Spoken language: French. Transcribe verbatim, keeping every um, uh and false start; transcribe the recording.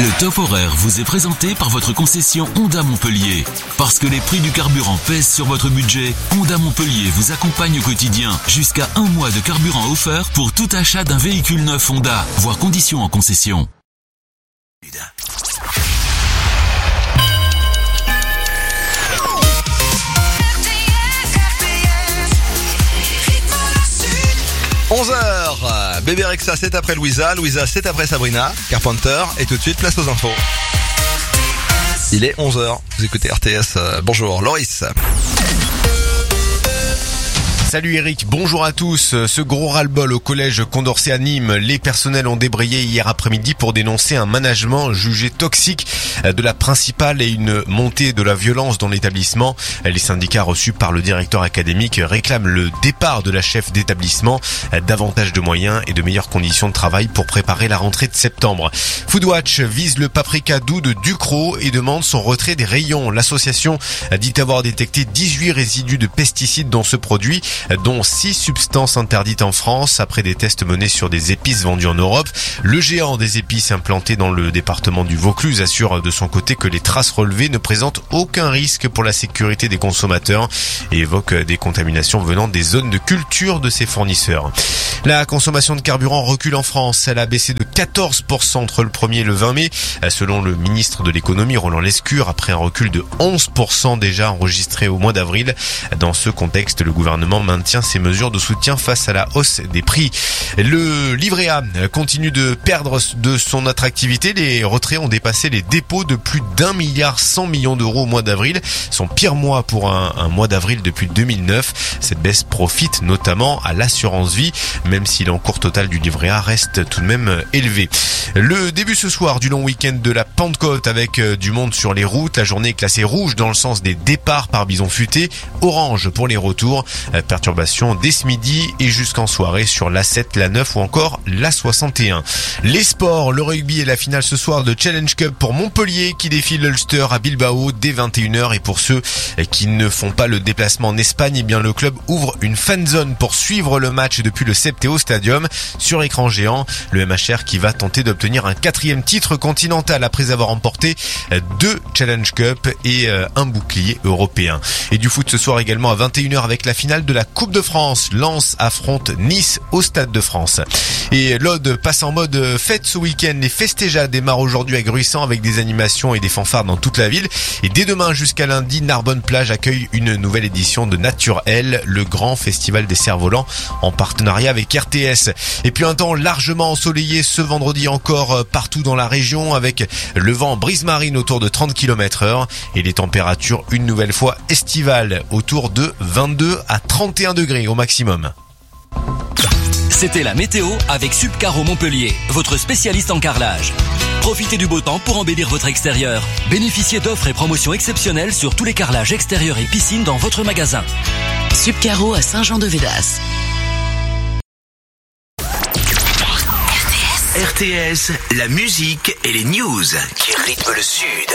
Le top horaire vous est présenté par votre concession Honda Montpellier. Parce que les prix du carburant pèsent sur votre budget, Honda Montpellier vous accompagne au quotidien. Jusqu'à un mois de carburant offert pour tout achat d'un véhicule neuf Honda. Voir conditions en concession. onze heures, Bébé Rexha c'est après Louisa, Louisa c'est après Sabrina, Carpenter, et tout de suite place aux infos. Il est onze heures, vous écoutez R T S, euh, bonjour Loris. Salut Eric, bonjour à tous. Ce gros ras-le-bol au collège Condorcet à Nîmes, les personnels ont débrayé hier après-midi pour dénoncer un management jugé toxique de la principale et une montée de la violence dans l'établissement. Les syndicats reçus par le directeur académique réclament le départ de la chef d'établissement, davantage de moyens et de meilleures conditions de travail pour préparer la rentrée de septembre. Foodwatch vise le paprika doux de Ducros et demande son retrait des rayons. L'association dit avoir détecté dix-huit résidus de pesticides dans ce produit, dont six substances interdites en France après des tests menés sur des épices vendues en Europe. Le géant des épices implanté dans le département du Vaucluse assure de son côté que les traces relevées ne présentent aucun risque pour la sécurité des consommateurs et évoque des contaminations venant des zones de culture de ses fournisseurs. La consommation de carburant recule en France. Elle a baissé de quatorze pour cent entre le premier et le vingt mai, selon le ministre de l'économie Roland Lescure, après un recul de onze pour cent déjà enregistré au mois d'avril. Dans ce contexte, le gouvernement maintient ses mesures de soutien face à la hausse des prix. Le livret A continue de perdre de son attractivité. Les retraits ont dépassé les dépôts de plus d'un milliard cent millions d'euros au mois d'avril. Son pire mois pour un, un mois d'avril depuis deux mille neuf. Cette baisse profite notamment à l'assurance vie, même si l'encours total du livret A reste tout de même élevé. Le début ce soir du long week-end de la Pentecôte avec du monde sur les routes. La journée est classée rouge dans le sens des départs par bison futé, orange pour les retours. Perturbation dès ce midi et jusqu'en soirée sur l'A sept, l'A neuf ou encore l'A soixante et un. Les sports, le rugby et la finale ce soir de Challenge Cup pour Montpellier qui défie l'Ulster à Bilbao dès vingt et une heures. Et pour ceux qui ne font pas le déplacement en Espagne, eh bien le club ouvre une fan zone pour suivre le match depuis le Septéo Stadium sur écran géant. Le M H R qui va tenter d'obtenir un quatrième titre continental après avoir remporté deux Challenge Cup et un bouclier européen. Et du foot ce soir également à vingt et une heures avec la finale de la Coupe de France. Lens affronte Nice au Stade de France. Et l'Aude passe en mode fête ce week-end. Les Festéjas démarrent aujourd'hui à Gruissant avec des animations et des fanfares dans toute la ville. Et dès demain jusqu'à lundi, Narbonne-Plage accueille une nouvelle édition de Nature L, le grand festival des cerfs-volants en partenariat avec R T S. Et puis un temps largement ensoleillé ce vendredi encore partout dans la région avec le vent brise-marine autour de trente kilomètres heure et les températures une nouvelle fois estivales autour de vingt-deux à trente et un degrés au maximum. C'était la météo avec Subcaro Montpellier, votre spécialiste en carrelage. Profitez du beau temps pour embellir votre extérieur. Bénéficiez d'offres et promotions exceptionnelles sur tous les carrelages extérieurs et piscines dans votre magasin. Subcaro à Saint-Jean-de-Védas. R T S, la musique et les news qui rythment le Sud.